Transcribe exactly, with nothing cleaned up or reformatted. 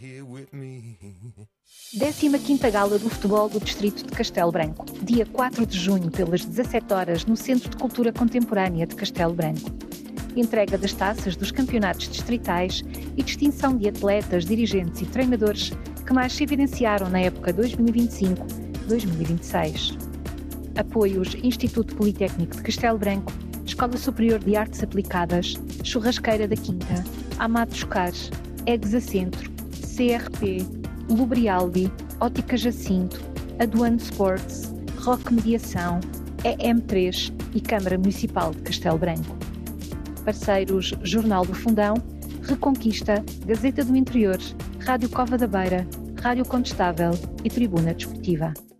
décima quinta Gala do Futebol do Distrito de Castelo Branco, dia quatro de junho, pelas dezassete horas, no Centro de Cultura Contemporânea de Castelo Branco. Entrega das taças dos campeonatos distritais e distinção de atletas, dirigentes e treinadores que mais se evidenciaram na época dois mil e vinte e cinco a dois mil e vinte e seis. Apoios: Instituto Politécnico de Castelo Branco, Escola Superior de Artes Aplicadas, Churrasqueira da Quinta, Amados Cars, Exa Centro, C R P, Lubrialdi, Ótica Jacinto, Aduano Sports, Rock Mediação, E M três e Câmara Municipal de Castelo Branco. Parceiros: Jornal do Fundão, Reconquista, Gazeta do Interior, Rádio Cova da Beira, Rádio Condestável e Tribuna Desportiva.